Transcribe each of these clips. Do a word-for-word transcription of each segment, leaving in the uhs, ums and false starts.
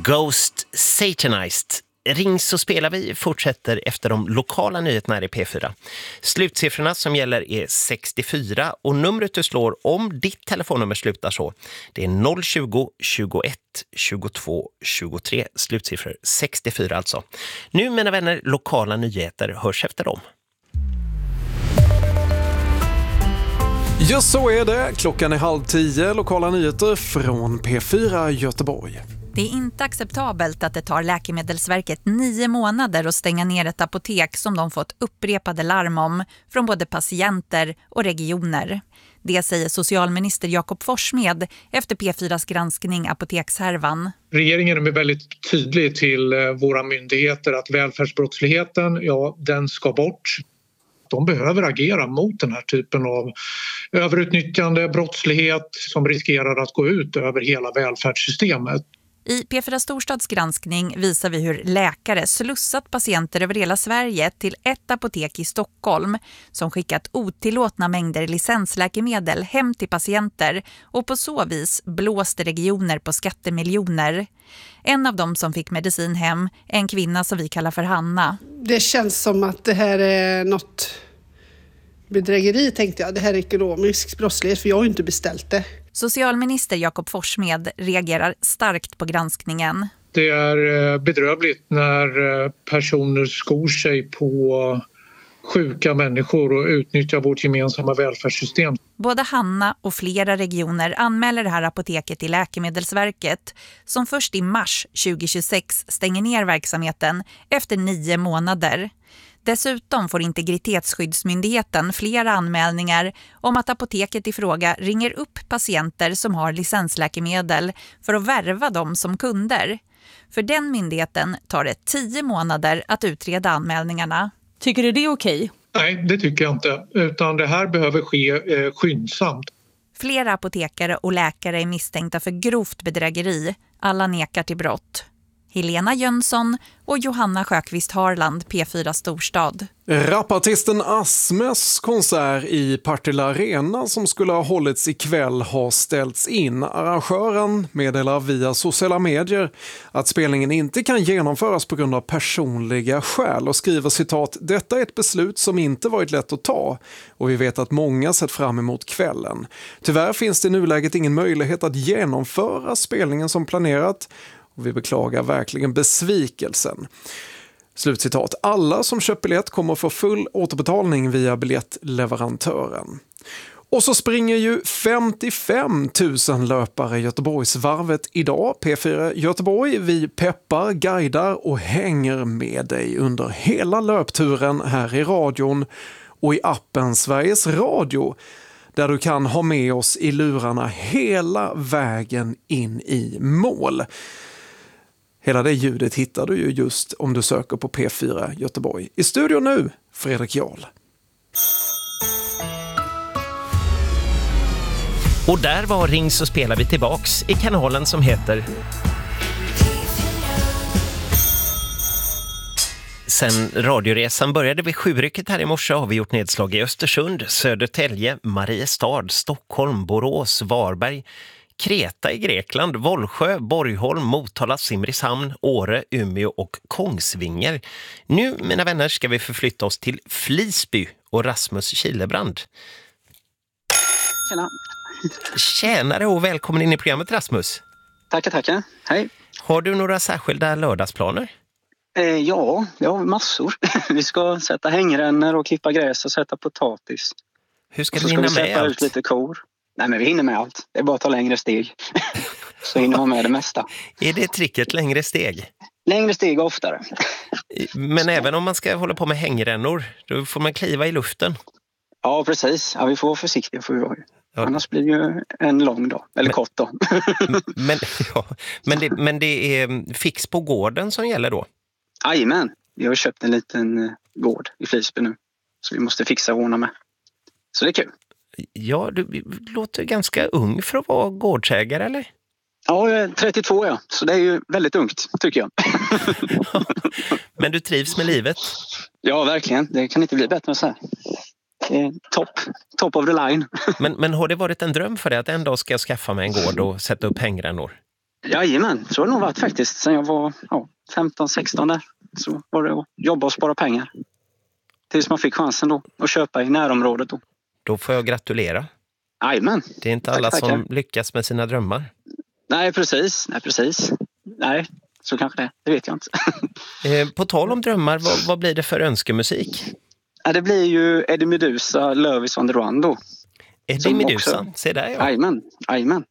Ghost Satanized. Ring så spelar vi fortsätter efter de lokala nyheterna här i P fyra. Slutsiffrorna som gäller är sextiofyra och numret du slår om ditt telefonnummer slutar så. Det är noll tjugo, tjugoett, tjugotvå, tjugotre. Slutsiffror sextiofyra alltså. Nu mina vänner, lokala nyheter hörs efter dem. Ja, så är det. Klockan är halv tio. Lokala nyheter från P fyra Göteborg. Det är inte acceptabelt att det tar Läkemedelsverket nio månader att stänga ner ett apotek som de fått upprepade larm om från både patienter och regioner. Det säger socialminister Jakob Forssmed efter P fyras granskning Apotekshärvan. Regeringen är väldigt tydlig till våra myndigheter att välfärdsbrottsligheten, ja, den ska bort. De behöver agera mot den här typen av överutnyttjande brottslighet som riskerar att gå ut över hela välfärdssystemet. I P fyra Storstads granskning visar vi hur läkare slussat patienter över hela Sverige till ett apotek i Stockholm som skickat otillåtna mängder licensläkemedel hem till patienter och på så vis blåste regioner på skattemiljoner. En av dem som fick medicin hem är en kvinna som vi kallar för Hanna. Det känns som att det här är något bedrägeri, tänkte jag. Det här är ekonomisk brottslighet, för jag har ju inte beställt det. Socialminister Jakob Forssmed reagerar starkt på granskningen. Det är bedrövligt när personer skor sig på sjuka människor och utnyttjar vårt gemensamma välfärdssystem. Både Hanna och flera regioner anmäler det här apoteket till Läkemedelsverket som först i mars tjugohundratjugosex stänger ner verksamheten efter nio månader. Dessutom får Integritetsskyddsmyndigheten flera anmälningar om att apoteket i fråga ringer upp patienter som har licensläkemedel för att värva dem som kunder. För den myndigheten tar det tio månader att utreda anmälningarna. Tycker du det är okej? Nej, det tycker jag inte. Utan det här behöver ske eh, skyndsamt. Flera apotekare och läkare är misstänkta för grovt bedrägeri. Alla nekar till brott. Helena Jönsson och Johanna Sjöqvist Harland, P fyra Storstad. Rapartisten Asmes konsert i Partille Arena som skulle ha hållits ikväll har ställts in. Arrangören meddelar via sociala medier att spelningen inte kan genomföras på grund av personliga skäl och skriver citat: "Detta är ett beslut som inte varit lätt att ta och vi vet att många sett fram emot kvällen. Tyvärr finns det i nuläget ingen möjlighet att genomföra spelningen som planerat. Och vi beklagar verkligen besvikelsen." Slutcitat. Alla som köpt biljett kommer få full återbetalning via biljettleverantören. Och så springer ju femtiofem tusen löpare Göteborgsvarvet idag. P fyra Göteborg, vi peppar, guidar och hänger med dig under hela löpturen här i radion och i appen Sveriges Radio, där du kan ha med oss i lurarna hela vägen in i mål. Hela det ljudet hittar du ju just om du söker på P fyra Göteborg. I studion nu, Fredrik Jarl. Och där var Ring så spelar vi tillbaks i kanalen som heter... Sen radioresan började vid sjurycket här i morse har vi gjort nedslag i Östersund, Södertälje, Mariestad, Stockholm, Borås, Varberg, Kreta i Grekland, Vollsjö, Borgholm, Motala, Simrishamn, Åre, Umeå och Kongsvinger. Nu, mina vänner, ska vi förflytta oss till Flisby och Rasmus Kilebrand. Tjena. Tjänare och välkommen in i programmet, Rasmus. Tackar, tackar. Hej. Har du några särskilda lördagsplaner? Eh, ja, jag har massor. Vi ska sätta hängrännor och klippa gräs och sätta potatis. Hur ska och så du ska hinna vi med sätta allt? ut lite kor. Nej, men vi hinner med allt. Det är bara att ta längre steg. Så hinner man med det mesta. Är det tricket, längre steg? Längre steg oftare. Men även om man ska hålla på med hängrännor, då får man kliva i luften. Ja, precis. Ja, vi får vara försiktiga för vi har ju. Ja. Annars blir det ju en lång dag. Eller men, kort dag. men, ja, men, det, men det är fix på gården som gäller då? Jajamän. Vi har köpt en liten gård i Flisby nu. Så vi måste fixa och ordna med. Så det är kul. Ja, du låter ganska ung för att vara gårdsägare, eller? Ja, jag är trettiotvå, ja. Så det är ju väldigt ungt, tycker jag. Men du trivs med livet? Ja, verkligen. Det kan inte bli bättre än så här. Topp top of the line. men, men har det varit en dröm för dig att en dag ska jag skaffa mig en gård och sätta upp hängrännor? Jajamän, så har det nog varit faktiskt. Sen jag var ja, femton sexton där så var det att jobba och spara pengar. Tills man fick chansen då att köpa i närområdet då. Då får jag gratulera. Jajamän. Det är inte alla tack, som tackar. lyckas med sina drömmar. Nej, precis. Nej, precis. Nej, så kanske det. Det vet jag inte. Eh, på tal om drömmar, vad, vad blir det för önskemusik? Ja, det blir ju Eddie Meduza, Love is on the run då. Eddie Som Meduza, också- se där ja. Jajamän, jajamän.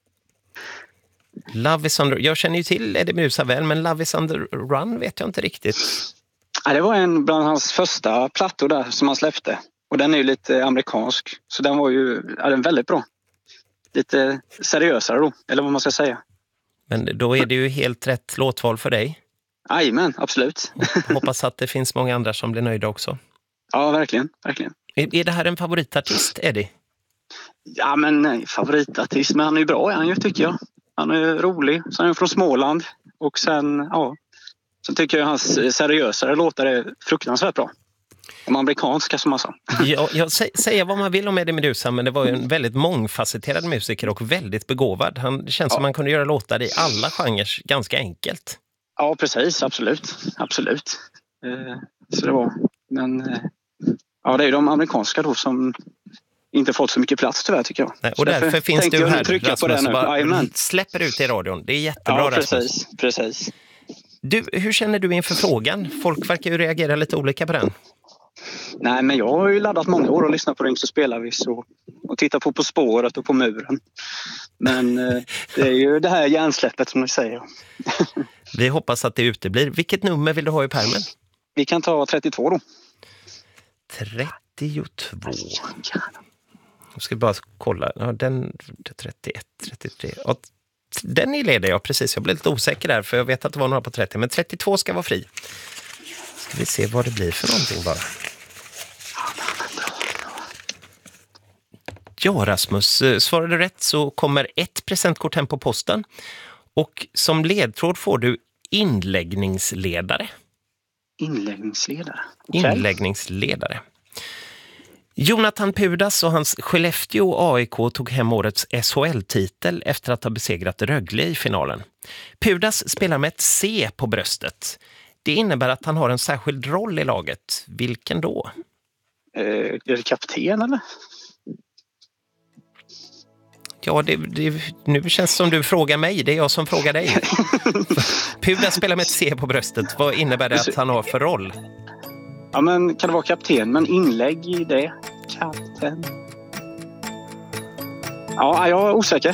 Love is on the... Jag känner ju till Eddie Meduza väl, men Love is on the run vet jag inte riktigt. Ja, det var en bland hans första plattor där som han släppte. Och den är ju lite amerikansk. Så den var ju ja, den är väldigt bra. Lite seriösare då, eller vad man ska säga. Men då är det ju helt rätt låtval för dig. Jajamän, absolut. Hoppas att det finns många andra som blir nöjda också. Ja, verkligen, verkligen. Är, är det här en favoritartist, Eddie? Ja, men nej, favoritartist, men han är ju bra, är han ju, tycker jag. Han är rolig, så han är från Småland. Och sen, ja, sen tycker jag hans seriösare låtar är fruktansvärt bra. De amerikanska, som man sa. Ja, jag sä, säger vad man vill om Eddie Meduza, men det var ju en väldigt mångfacetterad musiker och väldigt begåvad. Han det känns Ja. som man kunde göra låtar i alla genrer ganska enkelt. Ja, precis, absolut. Absolut. Eh, så det var, men eh, ja, det är ju de amerikanska då som inte fått så mycket plats tyvärr, tycker jag. Nej, och Så därför, finns tänkte du jag här, trycka på det Rasmus, nu. och bara Jajamän. släpper ut i radion. Det är jättebra, Ja, Rasmus. precis, precis. Du, hur känner du inför frågan? Folk verkar ju reagera lite olika på den. Nej, men jag har ju laddat många år och lyssnat på Ring så spelar vi så, och tittat på På spåret och På muren. Men eh, det är ju det här hjärnsläppet som ni säger. Vi hoppas att det uteblir. Vilket nummer vill du ha i pärmen? Vi kan ta trettiotvå då. trettiotvå. Jag ska bara kolla. Ja, den trettioett, trettiotre. Ja, den är ledig, ja, precis. Jag blev lite osäker där för jag vet att det var några på trettio. Men trettiotvå ska vara fri. Ska vi se vad det blir för någonting bara. Ja, Rasmus, svarade rätt så kommer ett presentkort hem på posten. Och som ledtråd får du inläggningsledare. Inläggningsledare. Okej. Inläggningsledare. Jonathan Pudas och hans Skellefteå A I K tog hem årets S H L-titel efter att ha besegrat Rögle i finalen. Pudas spelar med ett C på bröstet. Det innebär att han har en särskild roll i laget. Vilken då? Eh, är det kapten eller? Ja, det, det, nu känns det som du frågar mig. Det är jag som frågar dig. Pudas spelar med ett C på bröstet. Vad innebär det att han har för roll? Ja, men kan det vara kapten? Men inlägg i det? Kapten? Ja, jag är osäker.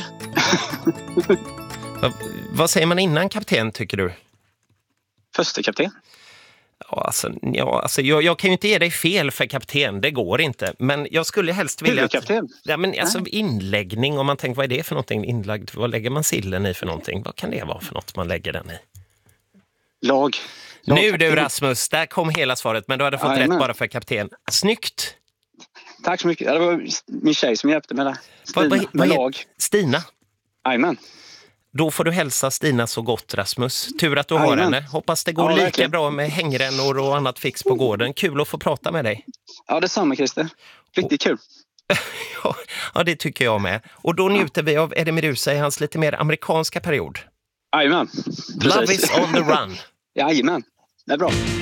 Vad, vad säger man innan kapten, tycker du? Första kapten. Ja, alltså, ja, alltså jag, jag kan ju inte ge dig fel för kapten, det går inte. Men jag skulle helst vilja... Att, Huvudkapten? ja, men alltså inläggning, om man tänker vad är det för någonting inlagd? Vad lägger man sillen i för någonting? Vad kan det vara för något man lägger den i? Lag. Lag Nu kapten. du Rasmus, där kom hela svaret, men du hade fått Jajamän. rätt bara för kapten. Snyggt! Tack så mycket. Det var min tjej som hjälpte mig där. Stina, Vad, vad, med vad, lag. Stina, Jajamän. då får du hälsa Stina så gott, Rasmus. Tur att du har Jajamän. henne. Hoppas det går Ja, lika verkligen. bra med hängrännor och annat fix på gården. Kul att få prata med dig. Ja, detsamma Christer. Riktigt kul. Ja, ja, det tycker jag med. Och då njuter vi av Eddie Meduza i hans lite mer amerikanska period. Jajamän. Love Precis. is on the run. Jajamän. Det är bra.